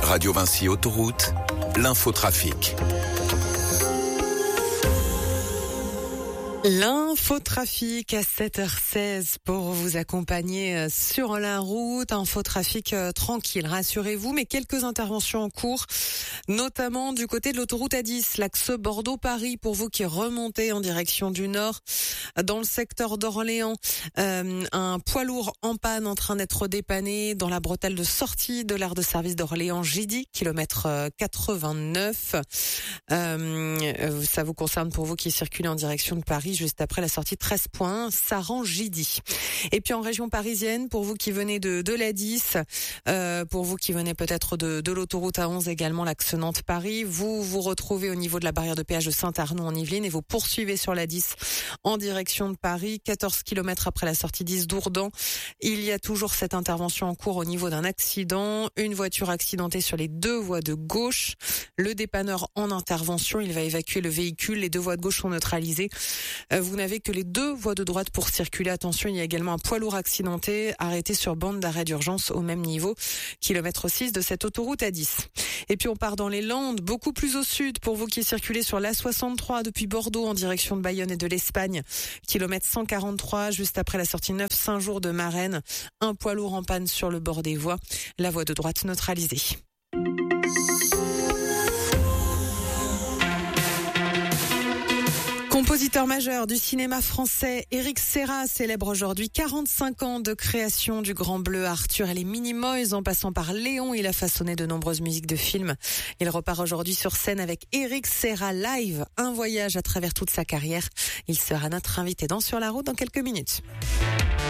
Radio Vinci Autoroute, l'infotrafic. L'infotrafic à 7h16 pour vous accompagner sur la route. Infotrafic tranquille, rassurez-vous, mais quelques interventions en cours, notamment du côté de l'autoroute A10, l'axe Bordeaux-Paris, pour vous qui remontez en direction du nord. Dans le secteur d'Orléans, un poids lourd en panne en train d'être dépanné dans la bretelle de sortie de l'aire de service d'Orléans-Gidy, kilomètre 89. Ça vous concerne pour vous qui circulez en direction de Paris, juste après la sortie 13 points, Saran-Gidy. Et puis en région parisienne, pour vous qui venez de l'A10, pour vous qui venez peut-être de l'autoroute A11 également, l'axe Nantes-Paris, vous vous retrouvez au niveau de la barrière de péage de Saint-Arnoux en Yvelines et vous poursuivez sur l'A10 en direction de Paris, 14 km après la sortie 10 d'Ourdan. Il y a toujours cette intervention en cours au niveau d'un accident, une voiture accidentée sur les deux voies de gauche. Le dépanneur en intervention, il va évacuer le véhicule, les deux voies de gauche sont neutralisées. Vous n'avez que les deux voies de droite pour circuler. Attention, il y a également un poids lourd accidenté arrêté sur bande d'arrêt d'urgence au même niveau, kilomètre 6 de cette autoroute A10. Et puis on part dans les Landes, beaucoup plus au sud pour vous qui circulez sur l'A63 depuis Bordeaux en direction de Bayonne et de l'Espagne, kilomètre 143 juste après la sortie 9 Saint-Jour de Marennes. Un poids lourd en panne sur le bord des voies, la voie de droite neutralisée. Compositeur majeur du cinéma français, Éric Serra célèbre aujourd'hui 45 ans de création du Grand Bleu. Arthur et les Minimoys, en passant par Léon, il a façonné de nombreuses musiques de films. Il repart aujourd'hui sur scène avec Éric Serra Live, un voyage à travers toute sa carrière. Il sera notre invité dans Sur la route dans quelques minutes.